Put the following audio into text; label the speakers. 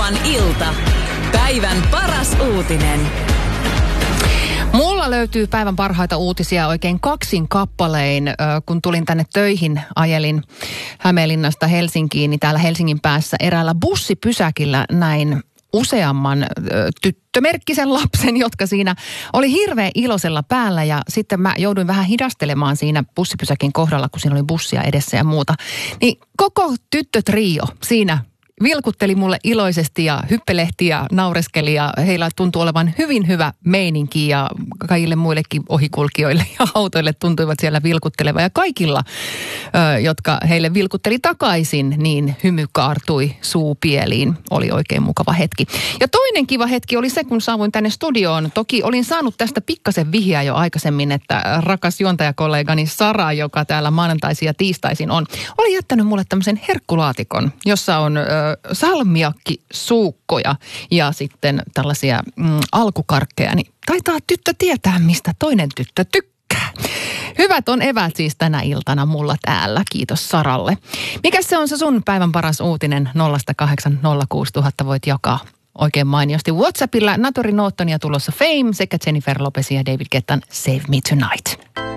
Speaker 1: Novan ilta. Päivän paras uutinen.
Speaker 2: Mulla löytyy päivän parhaita uutisia oikein kaksin kappalein. Kun tulin tänne töihin, ajelin Hämeenlinnasta Helsinkiin, niin täällä Helsingin päässä eräällä bussipysäkillä näin useamman tyttömerkkisen lapsen, jotka siinä oli hirveän iloisella päällä. Ja sitten mä jouduin vähän hidastelemaan siinä bussipysäkin kohdalla, kun siinä oli bussia edessä ja muuta. Niin koko tyttötrio siinä vilkutteli mulle iloisesti ja hyppelehti ja naureskeli ja heillä tuntui olevan hyvin hyvä meininki ja kaikille muillekin ohikulkijoille ja autoille tuntuivat siellä vilkuttelevan. Ja kaikilla, jotka heille vilkutteli takaisin, niin hymy kaartui suupieliin. Oli oikein mukava hetki. Ja toinen kiva hetki oli se, kun saavuin tänne studioon. Toki olin saanut tästä pikkasen vihjaa jo aikaisemmin, että rakas juontajakollegani Sara, joka täällä maanantaisin ja tiistaisin on, oli jättänyt mulle tämmöisen herkkulaatikon, jossa on salmiakkisuukkoja ja sitten tällaisia alkukarkkeja, niin taitaa tyttö tietää, mistä toinen tyttö tykkää. Hyvät on evät siis tänä iltana mulla täällä. Kiitos Saralle. Mikäs se on se sun päivän paras uutinen? 0806000 voit jakaa oikein mainiosti WhatsAppilla. Naturi Nortonia tulossa Fame sekä Jennifer Lopezin ja David Guettan Save Me Tonight.